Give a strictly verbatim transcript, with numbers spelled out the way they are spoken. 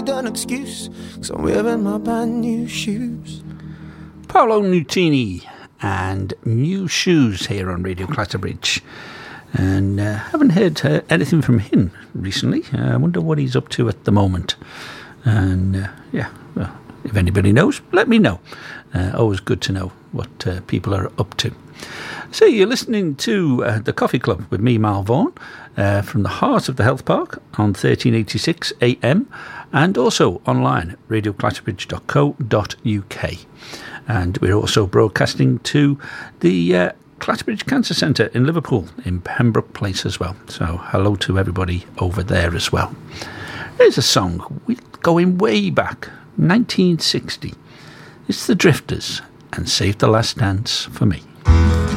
need an excuse, 'cause I'm wearing my brand new shoes. Paolo Nutini and New Shoes here on Radio Clatterbridge. And uh, haven't heard uh, anything from him recently. Uh, I wonder what he's up to at the moment. And uh, yeah, well, if anybody knows, let me know. Uh, always good to know what uh, people are up to. So you're listening to uh, The Coffee Club with me, Mal Vaughan, uh, from the heart of the Health Park on thirteen eighty-six A M and also online at radio clatterbridge dot co dot U K. And we're also broadcasting to the uh, Clatterbridge Cancer Centre in Liverpool, in Pembroke Place as well. So hello to everybody over there as well. There's a song going way back, nineteen sixty. It's the Drifters and Save the Last Dance for Me.